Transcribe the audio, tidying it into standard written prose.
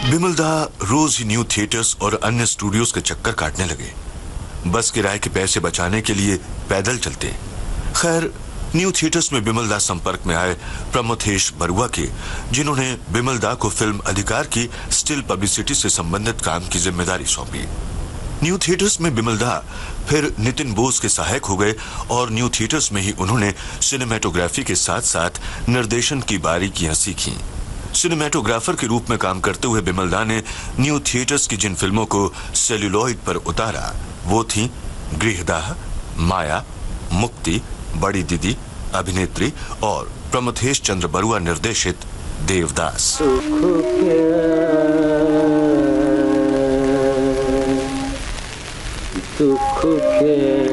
बिमल दा रोज ही new theatres और अन्य स्टूडियोज के चक्कर काटने लगे। बस किराए के पैसे बचाने के लिए पैदल चलते। खैर, न्यू थिएटर्स में बिमल दा संपर्क में आए प्रमथेश बरुआ के, जिन्होंने बिमल दा को फिल्म अधिकार की स्टिल पब्लिसिटी से संबंधित काम की जिम्मेदारी सौंपी। न्यू थिएटर्स में बिमल दा फिर नितिन बोस के सहायक हो गए और न्यू थिएटर्स में ही उन्होंने सिनेमेटोग्राफी के साथ साथ निर्देशन की बारीकियां सीखी। सिनेमेटोग्राफर के रूप में काम करते हुए बिमल दा ने न्यू थिएटर्स की जिन फिल्मों को सेल्यूलॉइड पर उतारा वो थीं गृहदाह, माया, मुक्ति, बड़ी दीदी, अभिनेत्री और प्रमथेश चंद्र बरुआ निर्देशित देवदास। दुख के